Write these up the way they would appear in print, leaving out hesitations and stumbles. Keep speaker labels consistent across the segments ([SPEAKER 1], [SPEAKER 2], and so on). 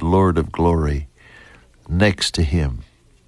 [SPEAKER 1] Lord of glory next to him.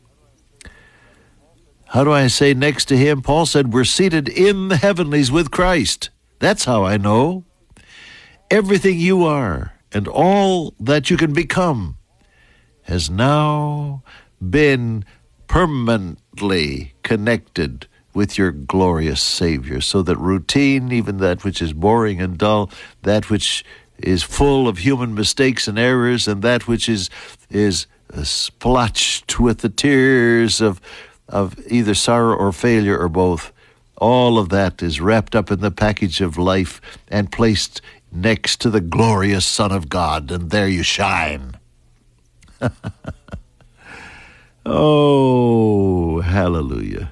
[SPEAKER 1] How do I say next to him? Paul said we're seated in the heavenlies with Christ. That's how I know. Everything you are and all that you can become has now been permanently connected with your glorious Savior, so that routine, even that which is boring and dull, that which is full of human mistakes and errors, and that which is splotched with the tears of either sorrow or failure or both, all of that is wrapped up in the package of life and placed next to the glorious Son of God, and there you shine. Oh, hallelujah.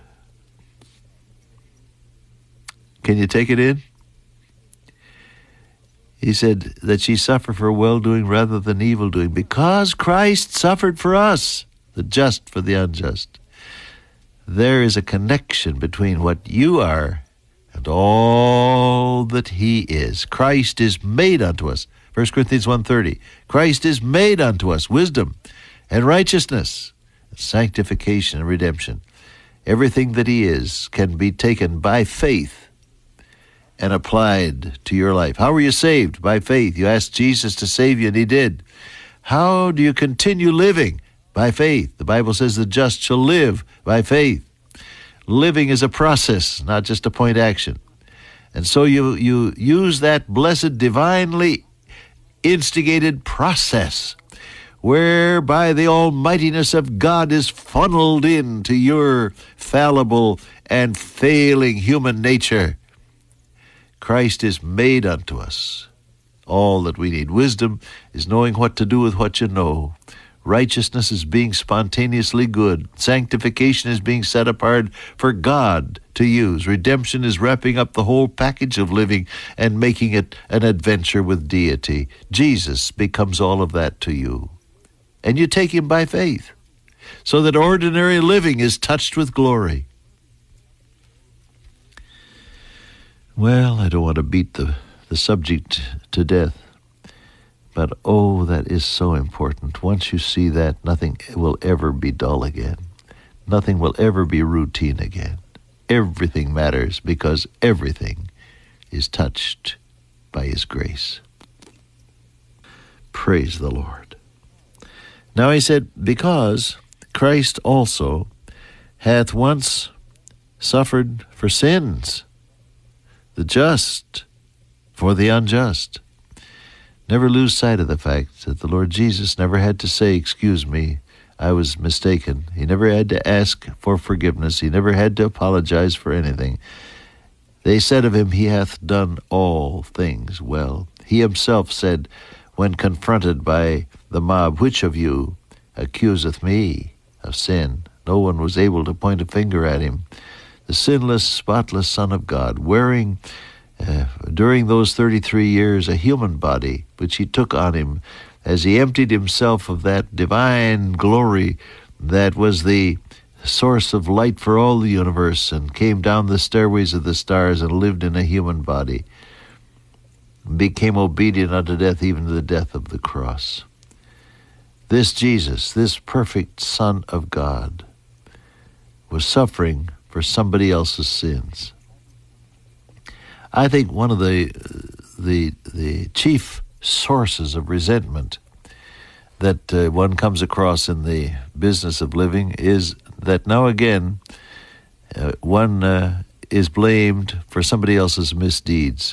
[SPEAKER 1] Can you take it in? He said that she suffered for well-doing rather than evil-doing, because Christ suffered for us, the just for the unjust. There is a connection between what you are and all that he is. Christ is made unto us. 1 Corinthians 1:30. Christ is made unto us wisdom and righteousness, sanctification and redemption. Everything that he is can be taken by faith and applied to your life. How were you saved? By faith. You asked Jesus to save you, and he did. How do you continue living? By faith. The Bible says the just shall live by faith. Living is a process, not just a point action. And so you use that blessed, divinely instigated process whereby the almightiness of God is funneled into your fallible and failing human nature. Christ is made unto us all that we need. Wisdom is knowing what to do with what you know. Righteousness is being spontaneously good. Sanctification is being set apart for God to use. Redemption is wrapping up the whole package of living and making it an adventure with deity. Jesus becomes all of that to you. And you take him by faith, so that ordinary living is touched with glory. Well, I don't want to beat the subject to death. But, oh, that is so important. Once you see that, nothing will ever be dull again. Nothing will ever be routine again. Everything matters because everything is touched by his grace. Praise the Lord. Now he said, because Christ also hath once suffered for sins, the just for the unjust. Never lose sight of the fact that the Lord Jesus never had to say, excuse me, I was mistaken. He never had to ask for forgiveness. He never had to apologize for anything. They said of him, he hath done all things well. He himself said, when confronted by the mob, which of you accuseth me of sin? No one was able to point a finger at him. The sinless, spotless Son of God, wearing during those 33 years a human body, which he took on him as he emptied himself of that divine glory that was the source of light for all the universe, and came down the stairways of the stars and lived in a human body, and became obedient unto death, even to the death of the cross. This Jesus, this perfect Son of God, was suffering for somebody else's sins. I think one of the chief sources of resentment that one comes across in the business of living is that now again one is blamed for somebody else's misdeeds.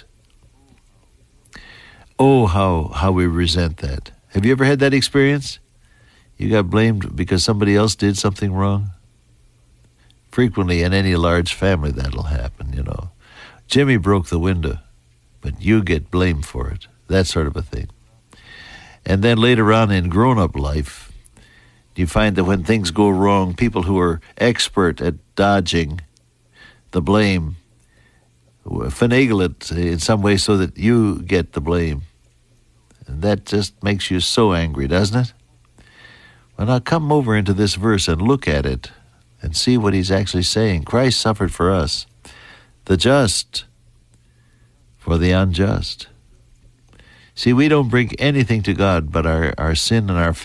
[SPEAKER 1] Oh, how we resent that. Have you ever had that experience? You got blamed because somebody else did something wrong? Frequently in any large family that'll happen, you know. Jimmy broke the window, but you get blamed for it. That sort of a thing. And then later on in grown-up life, you find that when things go wrong, people who are expert at dodging the blame finagle it in some way so that you get the blame. And that just makes you so angry, doesn't it? Well, now come over into this verse and look at it and see what he's actually saying. Christ suffered for us, the just for the unjust. See, we don't bring anything to God but our sin and our